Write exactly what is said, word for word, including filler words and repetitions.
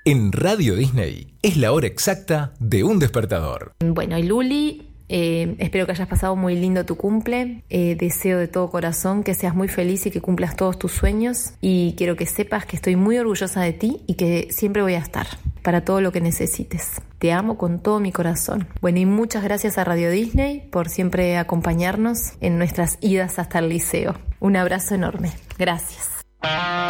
En Radio Disney es la hora exacta de un despertador. Bueno, y Luli, eh, espero que hayas pasado muy lindo tu cumple. Eh, deseo de todo corazón que seas muy feliz y que cumplas todos tus sueños. Y quiero que sepas que estoy muy orgullosa de ti y que siempre voy a estar para todo lo que necesites. Te amo con todo mi corazón. Bueno, y muchas gracias a Radio Disney por siempre acompañarnos en nuestras idas hasta el liceo. Un abrazo enorme. Gracias.